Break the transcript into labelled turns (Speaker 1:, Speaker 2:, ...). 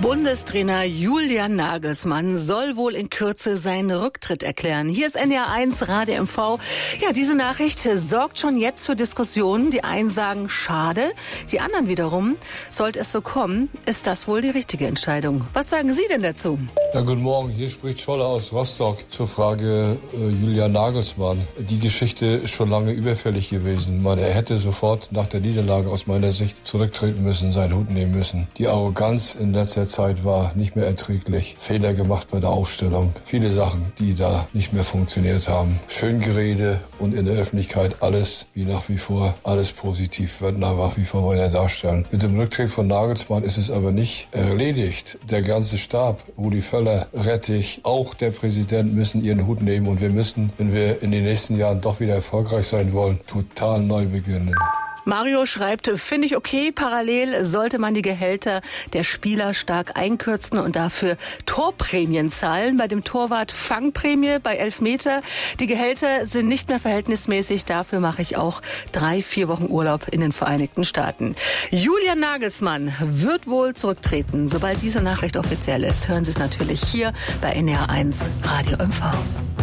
Speaker 1: Bundestrainer Julian Nagelsmann soll wohl in Kürze seinen Rücktritt erklären. Hier ist NDR1 Radio MV. Ja, diese Nachricht sorgt schon jetzt für Diskussionen. Die einen sagen, schade. Die anderen wiederum, sollte es so kommen, ist das wohl die richtige Entscheidung. Was sagen Sie denn dazu?
Speaker 2: Ja, guten Morgen. Hier spricht Scholler aus Rostock zur Frage Julian Nagelsmann. Die Geschichte ist schon lange überfällig gewesen. Er hätte sofort nach der Niederlage aus meiner Sicht zurücktreten müssen, seinen Hut nehmen müssen. Die Arroganz in letzter Zeit war nicht mehr erträglich. Fehler gemacht bei der Aufstellung. Viele Sachen, die da nicht mehr funktioniert haben. Schöngerede und in der Öffentlichkeit alles wie nach wie vor, alles positiv wird nach wie vor weiter darstellen. Mit dem Rücktritt von Nagelsmann ist es aber nicht erledigt. Der ganze Stab, Rudi Völler, Rettich, auch der Präsident müssen ihren Hut nehmen und wir müssen, wenn wir in den nächsten Jahren doch wieder erfolgreich sein wollen, total neu beginnen.
Speaker 1: Mario schreibt, finde ich okay, parallel sollte man die Gehälter der Spieler stark einkürzen und dafür Torprämien zahlen. Bei dem Torwart Fangprämie bei Elfmeter. Die Gehälter sind nicht mehr verhältnismäßig, dafür mache ich auch 3-4 Wochen Urlaub in den Vereinigten Staaten. Julian Nagelsmann wird wohl zurücktreten. Sobald diese Nachricht offiziell ist, hören Sie es natürlich hier bei NDR1 Radio MV.